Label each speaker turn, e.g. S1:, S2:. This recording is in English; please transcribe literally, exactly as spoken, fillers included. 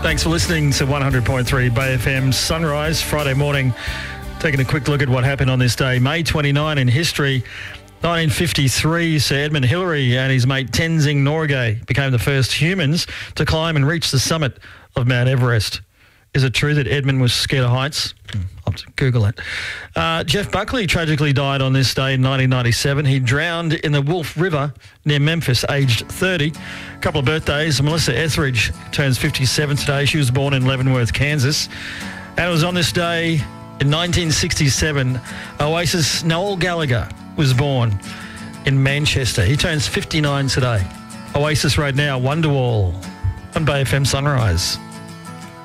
S1: Thanks for listening to one hundred point three Bay F M Sunrise Friday morning. Taking a quick look at what happened on this day. May twenty-ninth in history, nineteen fifty-three, Sir Edmund Hillary and his mate Tenzing Norgay became the first humans to climb and reach the summit of Mount Everest. Is it true that Edmund was scared of heights? I'll have to Google it. Uh, Jeff Buckley tragically died on this day in nineteen ninety-seven. He drowned in the Wolf River near Memphis, aged thirty. A couple of birthdays. Melissa Etheridge turns fifty-seven today. She was born in Leavenworth, Kansas. And it was on this day in nineteen sixty-seven, Oasis Noel Gallagher was born in Manchester. He turns fifty-nine today. Oasis right now, Wonderwall on Bay F M Sunrise.